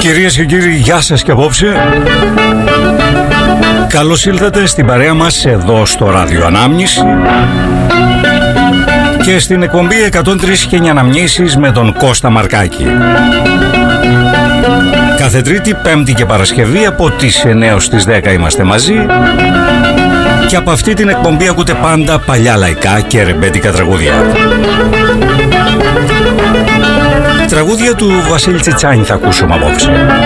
Κυρίες και κύριοι, γεια σας και απόψε. Καλώς ήλθατε στην παρέα μας εδώ στο Ράδιο Ανάμνηση και στην εκπομπή 103 και 9 αναμνήσεις με τον Κώστα Μαρκάκη. Κάθε Τρίτη, Πέμπτη και Παρασκευή από τις 9 ως τις 10 είμαστε μαζί και από αυτή την εκπομπή ακούτε πάντα παλιά λαϊκά και ρεμπέτικα τραγούδια. Τραγούδια του Βασίλη Τσιτσάνη θα ακούσουμε απόψε.